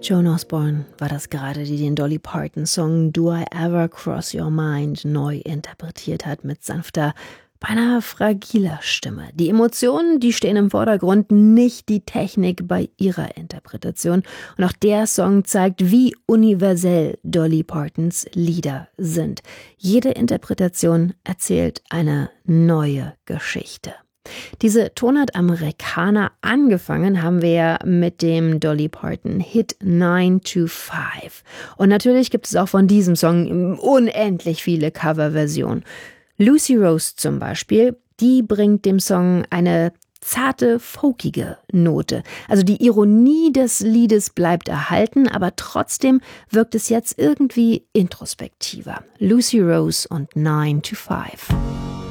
Joan Osborne war das gerade, die den Dolly Parton-Song Do I Ever Cross Your Mind neu interpretiert hat mit sanfter, beinahe fragiler Stimme. Die Emotionen, die stehen im Vordergrund, nicht die Technik bei ihrer Interpretation. Und auch der Song zeigt, wie universell Dolly Partons Lieder sind. Jede Interpretation erzählt eine neue Geschichte. Diese Tonart Americana angefangen haben wir ja mit dem Dolly Parton Hit 9 to 5. Und natürlich gibt es auch von diesem Song unendlich viele Coverversionen. Lucy Rose zum Beispiel, die bringt dem Song eine zarte, folkige Note. Also die Ironie des Liedes bleibt erhalten, aber trotzdem wirkt es jetzt irgendwie introspektiver. Lucy Rose und 9 to 5.